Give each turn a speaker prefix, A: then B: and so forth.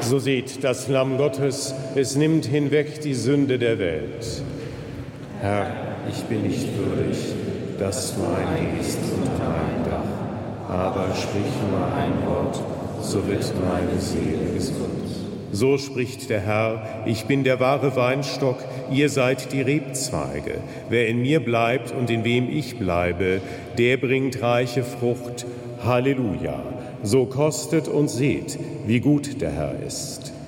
A: So seht das Lamm Gottes, es nimmt hinweg die Sünde der Welt.
B: Herr, ich bin nicht würdig, dass du eingehst unter mein Dach, aber sprich nur ein Wort, so wird meine Seele gesund.
A: So spricht der Herr, ich bin der wahre Weinstock, ihr seid die Rebzweige. Wer in mir bleibt und in wem ich bleibe, der bringt reiche Frucht. Halleluja! So kostet und seht, wie gut der Herr ist.